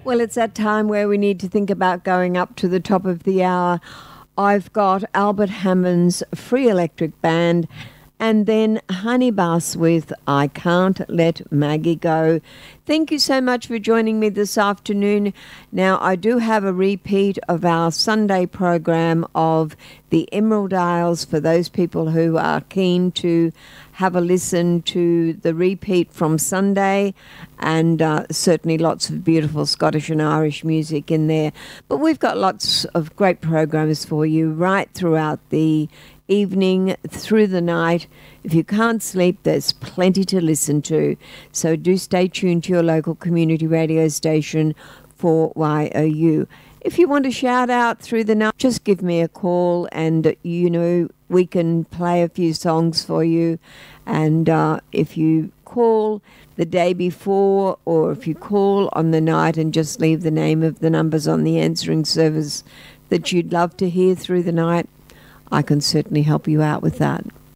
Well, it's that time where we need to think about going up to the top of the hour. I've got Albert Hammond's Free Electric Band, and then Honey Bass with I Can't Let Maggie Go. Thank you so much for joining me this afternoon. Now, I do have a repeat of our Sunday program of the Emerald Isles for those people who are keen to have a listen to the repeat from Sunday, and certainly lots of beautiful Scottish and Irish music in there. But we've got lots of great programs for you right throughout the evening, through the night. If you can't sleep, there's plenty to listen to. So do stay tuned to your local community radio station for YOU. If you want to shout out through the night, just give me a call and, we can play a few songs for you. And if you call the day before, or if you call on the night and just leave the name of the numbers on the answering service that you'd love to hear through the night, I can certainly help you out with that.